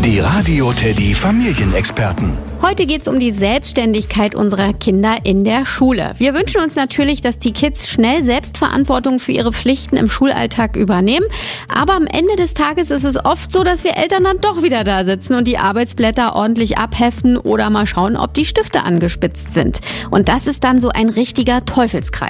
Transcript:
Die Radio Teddy Familienexperten. Heute geht es um die Selbstständigkeit unserer Kinder in der Schule. Wir wünschen uns natürlich, dass die Kids schnell Selbstverantwortung für ihre Pflichten im Schulalltag übernehmen. Aber am Ende des Tages ist es oft so, dass wir Eltern dann doch wieder da sitzen und die Arbeitsblätter ordentlich abheften oder mal schauen, ob die Stifte angespitzt sind. Und das ist dann so ein richtiger Teufelskreis.